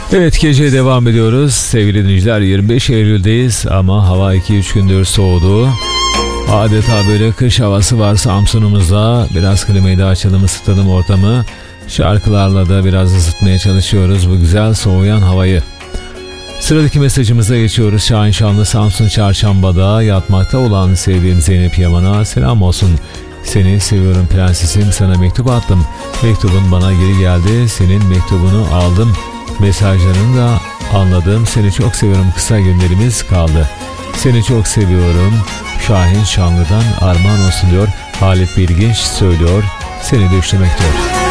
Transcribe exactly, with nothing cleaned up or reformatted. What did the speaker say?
Evet, geceye devam ediyoruz. Sevgili dinleyiciler, yirmi beş Eylül'deyiz ama hava iki üç gündür soğudu. Adeta böyle kış havası var Samsun'umuzda. Biraz klimayı da açalım, ısıtalım ortamı. Şarkılarla da biraz ısıtmaya çalışıyoruz bu güzel soğuyan havayı. Sıradaki mesajımıza geçiyoruz. Şahinşanlı Samsun Çarşamba'da yatmakta olan sevdiğim Zeynep Yaman'a selam olsun. Seni seviyorum prensesim, sana mektup attım. Mektubun bana geri geldi, senin mektubunu aldım. Mesajlarını da anladım. Seni çok seviyorum, kısa günlerimiz kaldı. Seni çok seviyorum. Şahin Şanlı'dan armağan olsun diyor. Halit Bilginç söylüyor. Seni düşlemek diyor.